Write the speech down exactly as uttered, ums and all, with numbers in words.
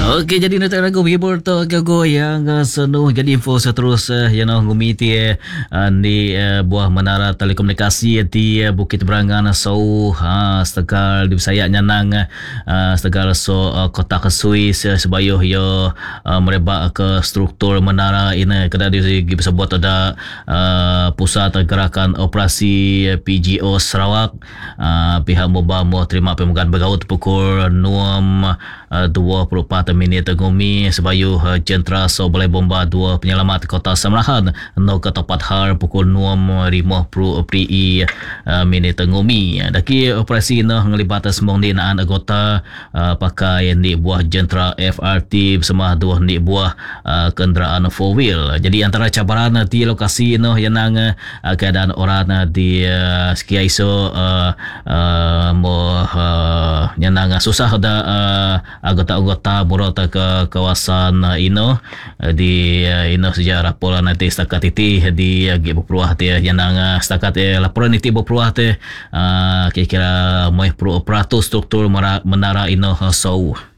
Okey, jadi nak lagu hibur tu gago yang uh, senuh jadi info seterus uh, yang know ngumiti uh, di uh, buah menara telekomunikasi di uh, Bukit Berangan so ha setegal di Bisaya nyanang uh, setegal so uh, kota Kesuis uh, sebayuh yo uh, merebak ke struktur menara ini kada di bisa buat ada uh, pusat gerakan operasi uh, P G O Sarawak uh, pihak moba mau terima pemegang begaut pukul enam uh, dua puluh empat minit ngumi sebayuh uh, jentera so boleh bomba dua penyelamat kota Samarahan no ke tempat har pukul enam lima puluh uh, minit ngumi daki operasi no ngelibat semong di naan anggota uh, pakai di buah jentera F R T bersama dua di buah uh, kenderaan four wheel. Jadi antara cabaran uh, di lokasi no yang nang uh, keadaan orang uh, di uh, sekiai so uh, uh, mo uh, yang nang uh, susah ada uh, anggota-anggota murot ke kawasan uh, ino uh, di uh, ino sejarah pola nanti setakat itu di uh, berperuah ti yang nang uh, setakat uh, laporan itu berperuah ti uh, kira-kira mau peratus struktur menara ino uh, so